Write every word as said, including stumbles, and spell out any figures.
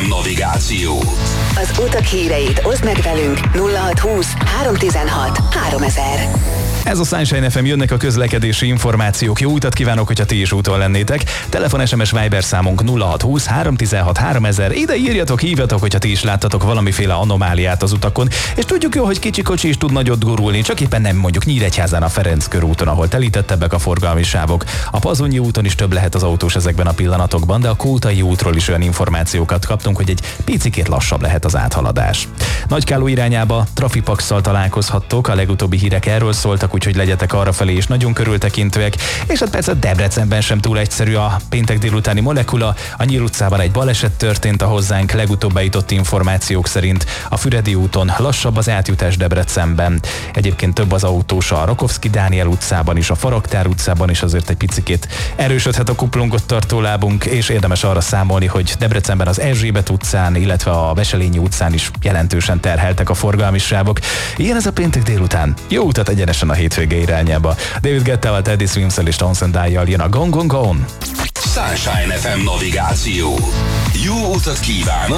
em navigáció. Az utak híreit oszd meg velünk nulla hatszázhúsz háromszáztizenhat háromezer. Ez a Sunshine ef em, jönnek a közlekedési információk. Jó utat kívánok, hogyha ti is úton lennétek. Telefon, es em es, Viber számunk nulla hatszázhúsz háromszáztizenhat háromezer. Ide írjatok, hívjatok, hogyha ti is láttatok valamiféle anomáliát az utakon. És tudjuk jó, hogy kicsi kocsi is tud nagyot gurulni, csak éppen nem mondjuk Nyíregyházán a Ferenc körúton, ahol telítettebbek a forgalmi sávok. A Pazonyi úton is több lehet az autós ezekben a pillanatokban, de a Kótai útról is olyan információkat kaptunk, hogy egy picikét lassabb lehet az áthaladás. Nagykálló irányába trafipaxszal találkozhattok, a legutóbbi hírek erről szóltak, úgyhogy legyetek arrafelé is nagyon körültekintőek, és hát persze Debrecenben sem túl egyszerű a péntek délutáni molekula. A Nyír utcában egy baleset történt, a hozzánk legutóbb bejutott információk szerint. A Füredi úton lassabb az átjutás Debrecenben. Egyébként több az autós a Rakovszky Dániel utcában is, a Faraktár utcában is azért egy picikét erősödhet a kuplungot tartó lábunk, és érdemes arra számolni, hogy Debrecenben az Erzsébet utcán, illetve a Veselényi utcán is jelentősen terheltek a forgalmi sávok. Ilyen ez a péntek délután. Jó utat egyenesen a hétvége irányába. David Guettával, Teddy Swims-el és Townsend Dye-jal jön a Gone Gone Gone. Sunshine ef em navigáció. Jó utat kívánok!